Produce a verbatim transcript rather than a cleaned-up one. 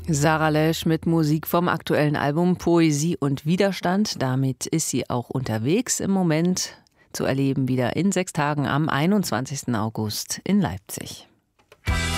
Sarah Lesch mit Musik vom aktuellen Album Poesie und Widerstand. Damit ist sie auch unterwegs im Moment, zu erleben wieder in sechs Tagen am einundzwanzigsten August in Leipzig.